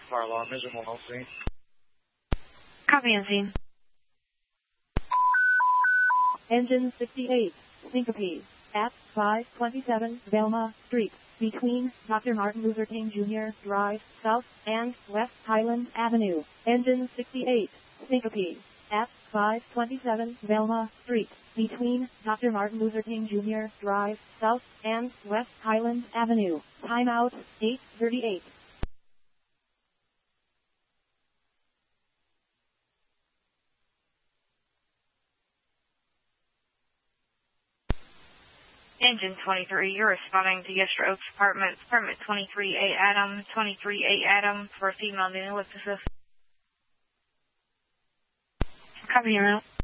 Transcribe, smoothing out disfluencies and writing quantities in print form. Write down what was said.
Fire alarm is on scene. Copy on scene. Engine 68, syncope, at 527 Velma Street, between Dr. Martin Luther King Jr. Drive, South, and West Highland Avenue. Engine 68, syncope, at 527 Velma Street, between Dr. Martin Luther King Jr. Drive, South, and West Highland Avenue. Timeout, 8:38. Engine 23, you're responding to Yester Oaks Apartment 23A Adam, for a female neolepticus. Copy your route.